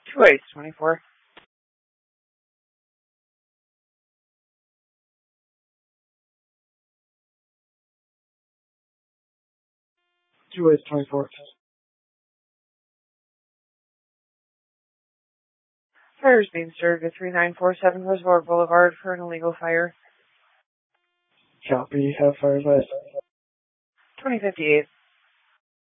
2-8-24. Fire is being served at 3947 Reservoir Boulevard for an illegal fire. Copy. Have fire advised. 2058.